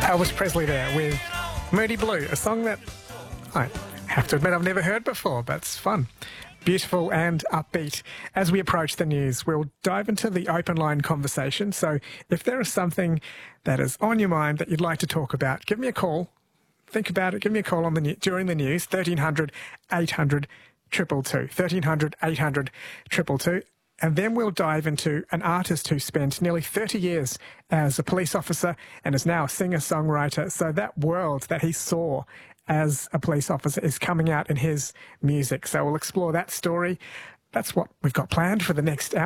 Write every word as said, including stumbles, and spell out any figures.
Elvis Presley there with Moody Blue, a song that I have to admit I've never heard before, but it's fun. Beautiful and upbeat. As we approach the news, we'll dive into the open line conversation. So if there is something that is on your mind that you'd like to talk about, give me a call. Think about it. Give me a call on the during the news, thirteen hundred, eight hundred, two two two, thirteen hundred, eight hundred, two two two. And then we'll dive into an artist who spent nearly thirty years as a police officer and is now a singer-songwriter. So that world that he saw as a police officer is coming out in his music. So we'll explore that story. That's what we've got planned for the next hour.